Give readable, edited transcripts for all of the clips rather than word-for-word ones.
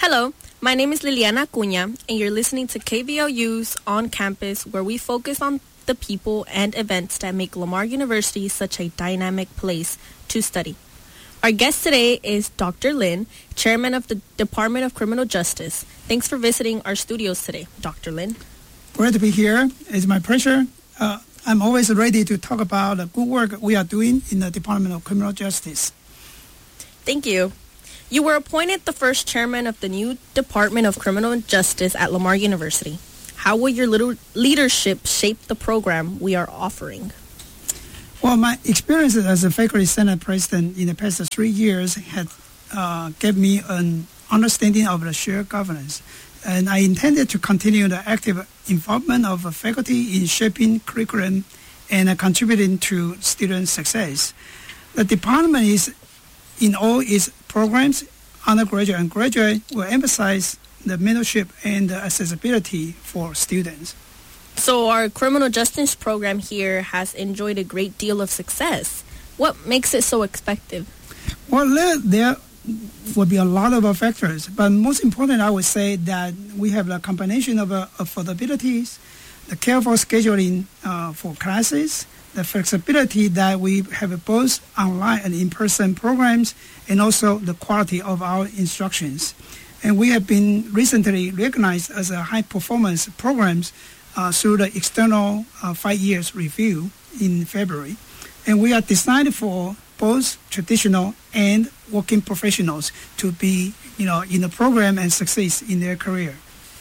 Hello, my name is Liliana Acuña, and you're listening to KVLU's On Campus, where we focus on the people and events that make Lamar University such a dynamic place to study. Our guest today is Dr. Lin, Chairman of the Department of Criminal Justice. Thanks for visiting our studios today, Dr. Lin. Great to be here. It's my pleasure. I'm always ready to talk about the good work we are doing in the Department of Criminal Justice. Thank you. You were appointed the first chairman of the new Department of Criminal Justice at Lamar University. How will your leadership shape the program we are offering? Well, my experience as a faculty senate president in the past 3 years had gave me an understanding of the shared governance. And I intended to continue the active involvement of faculty in shaping curriculum and contributing to student success. The department is, in all its programs, undergraduate and graduate, will emphasize the mentorship and the accessibility for students. So our criminal justice program here has enjoyed a great deal of success. What makes it so effective? Well, there will be a lot of factors, but most important, I would say that we have a combination of affordabilities, the careful scheduling for classes, the flexibility that we have both online and in-person programs, and also the quality of our instructions. And we have been recently recognized as a high-performance programs through the external 5 years review in February. And we are designed for both traditional and working professionals to be, in the program and succeed in their career.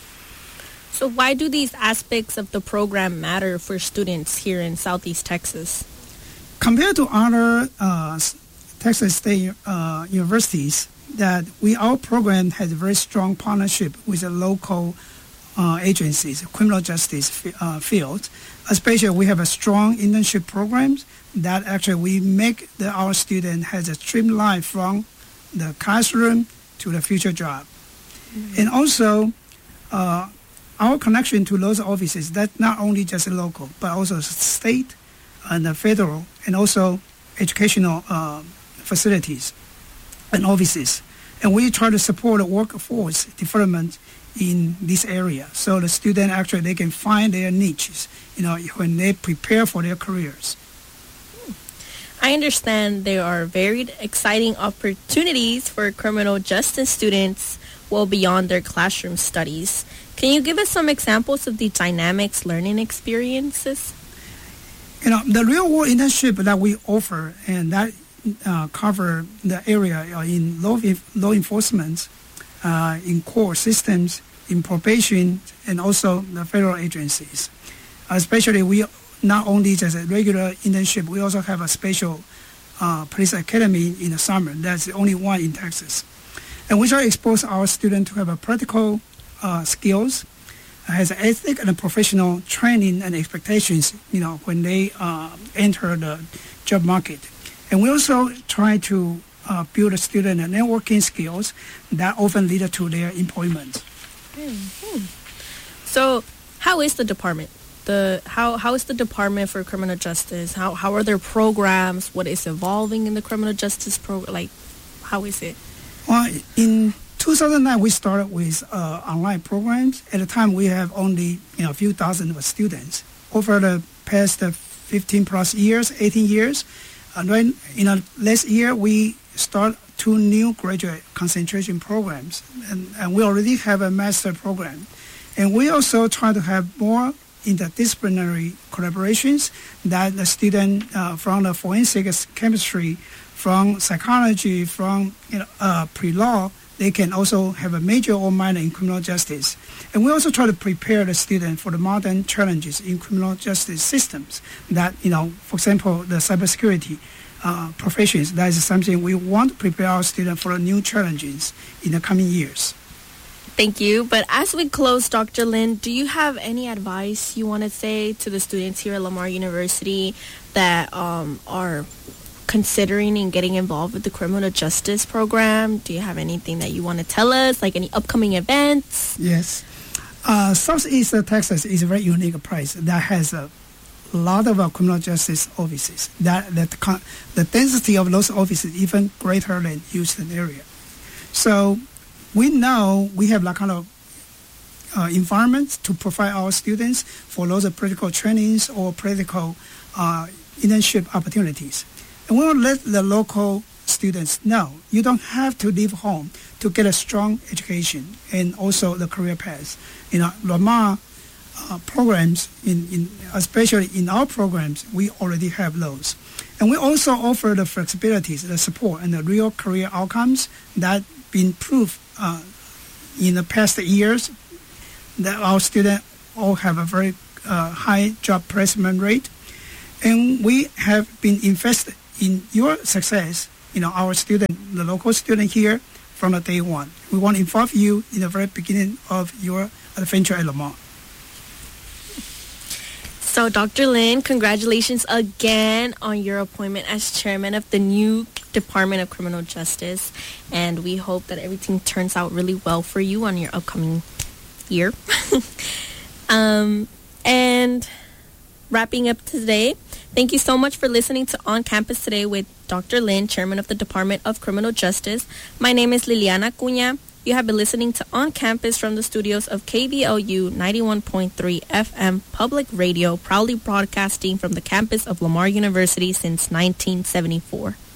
So why do these aspects of the program matter for students here in Southeast Texas? Compared to other Texas State universities, that our program has a very strong partnership with the local agencies, criminal justice field. Especially, we have a strong internship programs that actually we make our student has a streamline from the classroom to the future job. Mm-hmm. And also, our connection to those offices, that's not only just local, but also state and federal, and also educational facilities and offices. And we try to support the workforce development in this area, so the student actually they can find their niches, when they prepare for their careers. I understand there are varied, exciting opportunities for criminal justice students well beyond their classroom studies. Can you give us some examples of the dynamics learning experiences? The real-world internship that we offer, and that cover the area in law enforcement, in court systems, in probation, and also the federal agencies. Especially, we not only just a regular internship, we also have a special police academy in the summer. That's the only one in Texas. And we try to expose our students to have a practical skills, has ethic and professional training and expectations, when they enter the job market. And we also try to build a student networking skills that often lead to their employment. Mm-hmm. So, how is the department? How is the Department for Criminal Justice? How are their programs? What is evolving in the criminal justice program? How is it? Well, in 2009, we started with online programs. At the time, we have only a few thousand of students. Over the past 15 plus years, 18 years, and then last year we start 2 new graduate concentration programs, and we already have a master program. And we also try to have more interdisciplinary collaborations that the student from the forensic chemistry, from psychology, from pre-law, they can also have a major or minor in criminal justice. And we also try to prepare the student for the modern challenges in criminal justice systems that, for example, the cybersecurity professions. That is something we want to prepare our students for the new challenges in the coming years. Thank you. But as we close, Dr. Lin, do you have any advice you want to say to the students here at Lamar University that are considering and getting involved with the criminal justice program? Do you have anything that you want to tell us, like any upcoming events? Yes. Southeast Texas is a very unique place that has a lot of criminal justice offices. The density of those offices is even greater than Houston area. So we know we have that kind of environment to provide our students for those practical trainings or practical internship opportunities. And we want to let the local students know you don't have to leave home to get a strong education and also the career path. Lamar programs, especially in our programs, we already have those. And we also offer the flexibilities, the support, and the real career outcomes that been proved in the past years that our students all have a very high job placement rate. And we have been invested in your success, our student, the local student here from the day one. We want to involve you in the very beginning of your adventure at Lamar. So, Dr. Lin, congratulations again on your appointment as chairman of the new Department of Criminal Justice. And we hope that everything turns out really well for you on your upcoming year. And wrapping up today, thank you so much for listening to On Campus Today with Dr. Lin, chairman of the Department of Criminal Justice. My name is Liliana Cunha. You have been listening to On Campus from the studios of KVLU 91.3 FM Public Radio, proudly broadcasting from the campus of Lamar University since 1974.